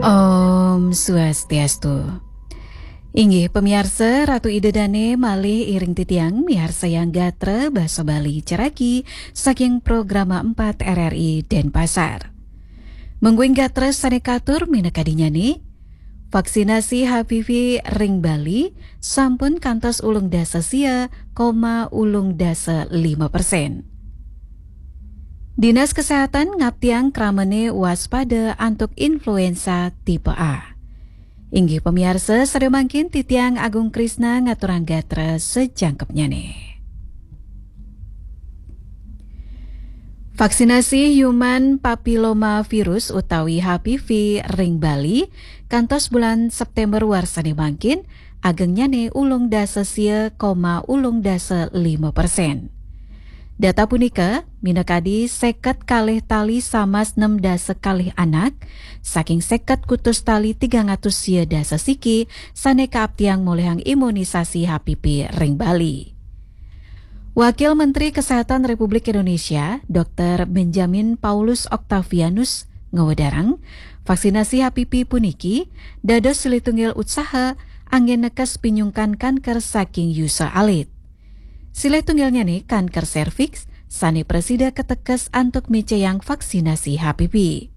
Om Swastiastu. Inggih pemirsa Ratu Idedane malih iring titiang miharsa yang gatra basa Bali ceraki saking programa 4 RRI Denpasar. Mengguing gatra sanekatur minakadinya nih. Vaksinasi HPV ring Bali sampun kantos ulung dasa sia, ulung dasa 5%. Dinas Kesehatan ngaptiang kramene waspada antuk influenza tipe A. Inggih pemirsa sedemangkin titiang Agung Krisna ngaturang gatra sejangkepnya nih. Vaksinasi human papilloma virus utawi HPV ring Bali kantos bulan September warsane mangkin agengnya nih ulung dasa sia, ulung dasa 5%. Data punika minakadi seket kalih tali samas 6 dasa kalih anak saking seket kutus tali 300 sia dasa siki sane kaaptiang molehang imunisasi HPV ring Bali. Wakil Menteri Kesehatan Republik Indonesia Dr. Benjamin Paulus Octavianus ngawedarang vaksinasi HPV puniki dados silitungil usaha anggen nekes pinyungkan kanker saking yusa alit. Sile tunggalnya nih kanker serviks, sani presida ketekes antuk miceyang vaksinasi HPV.